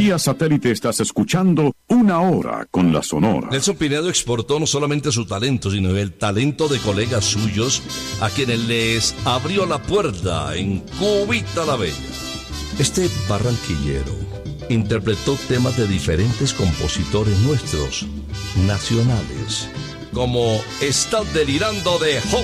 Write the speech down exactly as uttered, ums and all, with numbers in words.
Vía satélite estás escuchando Una Hora con la Sonora. Nelson Pinedo exportó no solamente su talento, sino el talento de colegas suyos, a quienes les abrió la puerta en Cubita la Bella. Este barranquillero interpretó temas de diferentes compositores nuestros, nacionales, como Estás delirando de José